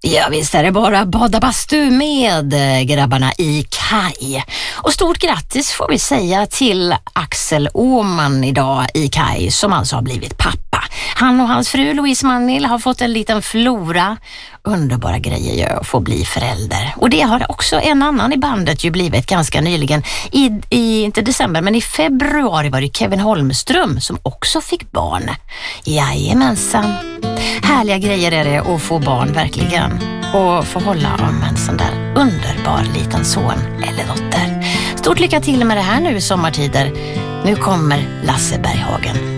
Ja, visst är det bara bada bastu med grabbarna i Kaj. Och stort grattis får vi säga till Axel Åman idag i Kaj, som alltså har blivit pappa. Han och hans fru Louise Mannil har fått en liten flora. Underbara grejer ju att få bli förälder. Och det har också en annan i bandet ju blivit ganska nyligen. Inte december, men i februari var det Kevin Holmström som också fick barn. Jajamensan. Härliga grejer är det att få barn verkligen. Och få hålla om en sån där underbar liten son eller dotter. Stort lycka till med det här nu i sommartider. Nu kommer Lasse Berghagen.